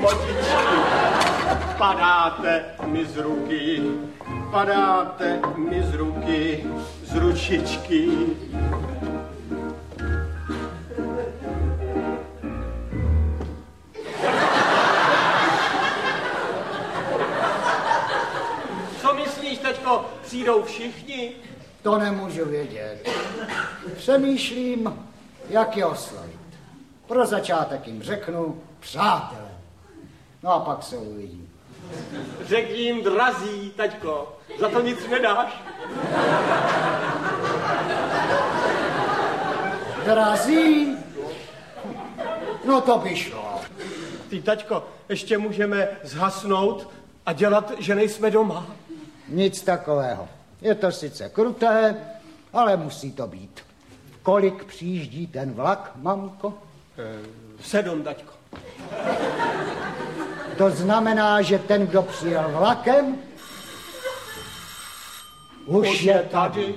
fotičky. Padáte mi z ruky, padáte mi z ruky, z ručičky. Co myslíš, teďko, přijdou všichni? To nemůžu vědět. Přemýšlím, jak je oslovit. Pro začátek jim řeknu přátelé. No a pak se uvidí. Řekni jim drazí, taťko, za to nic nedáš. Drazí? No to by šlo. Ty, taťko, ještě můžeme zhasnout a dělat, že nejsme doma. Nic takového. Je to sice kruté, ale musí to být. Kolik přijíždí ten vlak, mamko? 7, taťko. To znamená, že ten, kdo přijel vlakem, už je tady.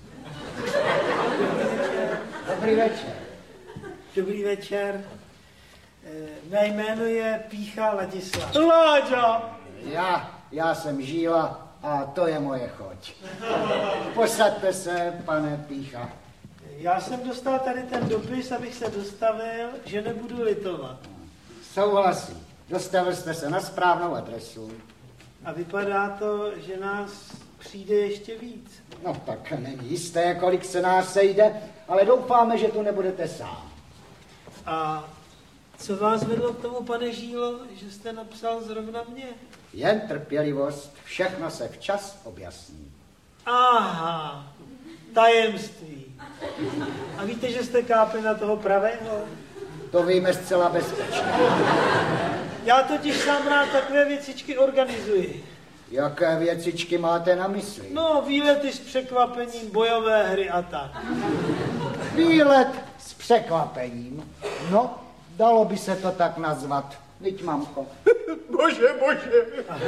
Dobrý večer. Dobrý večer. Mé jméno je Pícha Ladislav. Láďa! Já jsem Žíla a to je moje choť. Posaďte se, pane Pícha. Já jsem dostal tady ten dopis, abych se dostavil, že nebudu litovat. Souhlasím. Dostavil jste se na správnou adresu. A vypadá to, že nás přijde ještě víc. No tak není jisté, kolik se nás sejde, ale doufáme, že tu nebudete sám. A co vás vedlo k tomu, pane Žílo, že jste napsal zrovna mě? Jen trpělivost, všechno se včas objasní. Aha, tajemství. A víte, že jste kápli na toho pravého? To víme zcela bezpečně. Já totiž sám rád takové věcičky organizuji. Jaké věcičky máte na mysli? No, výlety s překvapením, bojové hry a tak. Výlet s překvapením. No, dalo by se to tak nazvat. Viď, mamko? Bože, bože.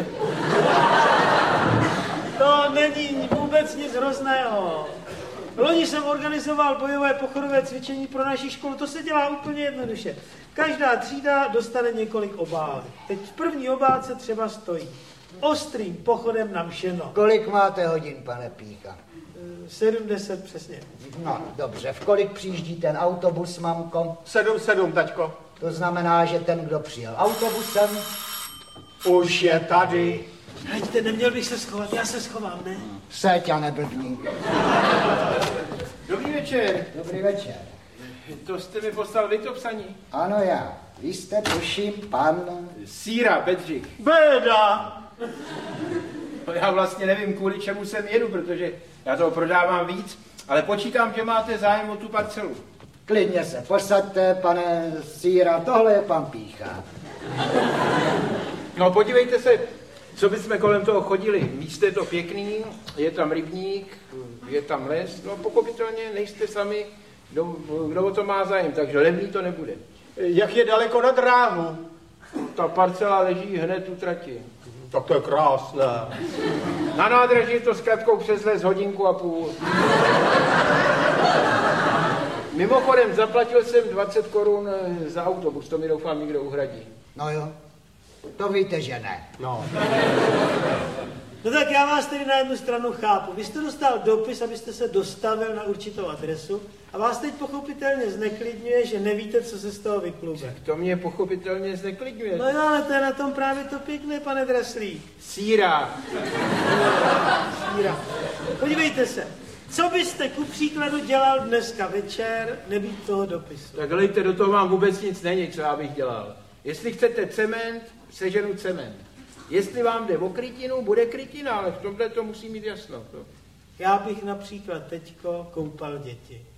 To není vůbec nic hrozného. Loni jsem organizoval bojové pochodové cvičení pro naši školu. To se dělá úplně jednoduše. Každá třída dostane několik obálek. Teď v první obálce třeba stojí ostrým pochodem na Mšeno. Kolik máte hodin, pane Pícha? 70 přesně. No, dobře. V kolik přijíždí ten autobus, mamko? 7, taťko. To znamená, že ten, kdo přijel autobusem, Už je tady. Hejte, neměl bych se schovat, já se schovám, ne? seď a neblbní. Dobrý večer. Dobrý večer. To jste mi poslal vy to psaní? Ano, já. Vy jste, tuším, pan... Síra, Bedřich. Béda. No, já vlastně nevím, kvůli čemu sem jedu, protože já toho prodávám víc, ale počítám, že máte zájem o tu parcelu. Klidně se posaďte, pane Síra, tohle je pan Pícha. No podívejte se, co bychom kolem toho chodili. Místo je to pěkný, je tam rybník, je tam les, no pochopitelně nejste sami, kdo o to má zájem, takže levný to nebude. Jak je daleko na dráhu? Ta parcela leží hned u trati. Tak to je krásné. Na nádraží je to s kratkou přes les 1,5 hodiny. Mimochodem, zaplatil jsem 20 korun za autobus, to mi doufám někdo uhradí. No jo, to víte, že ne. No. No tak já vás tedy na jednu stranu chápu. Vy jste dostal dopis, abyste se dostavil na určitou adresu a vás teď pochopitelně zneklidňuje, že nevíte, co se z toho vyklube. Tak to mě pochopitelně zneklidňuje. No jo, ale to je na tom právě to pěkné, pane Draslík. Síra. Síra. Podívejte se, co byste ku příkladu dělal dneska večer, nebýt toho dopisu? Tak hejte, do toho vám vůbec nic není, co já bych dělal. Jestli chcete cement, seženu cement. Jestli vám jde o krytinu, bude krytina, ale v tomhle to musí mít jasno. Já bych například teďko koupal děti.